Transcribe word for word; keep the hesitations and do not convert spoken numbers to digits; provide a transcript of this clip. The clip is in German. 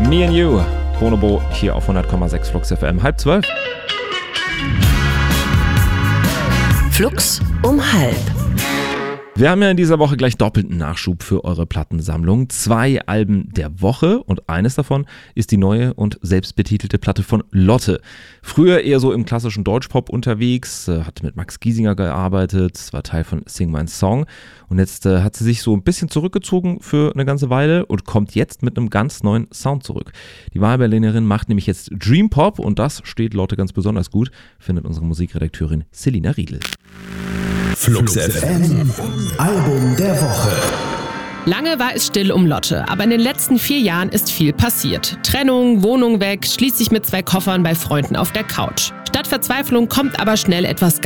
Me and You, Bonobo hier auf hundert Komma sechs Flux F M. Halb zwölf. Flux um halb. Wir haben ja in dieser Woche gleich doppelten Nachschub für eure Plattensammlung. Zwei Alben der Woche und eines davon ist die neue und selbstbetitelte Platte von Lotte. Früher eher so im klassischen Deutschpop unterwegs, hat mit Max Giesinger gearbeitet, war Teil von Sing My Song und jetzt äh, hat sie sich so ein bisschen zurückgezogen für eine ganze Weile und kommt jetzt mit einem ganz neuen Sound zurück. Die Wahlberlinerin macht nämlich jetzt Dream Pop und das steht Lotte ganz besonders gut, findet unsere Musikredakteurin Selina Riedl. Flux F M, Album der Woche. Lange war es still um Lotte, aber in den letzten vier Jahren ist viel passiert. Trennung, Wohnung weg, schließlich mit zwei Koffern bei Freunden auf der Couch. Statt Verzweiflung kommt aber schnell etwas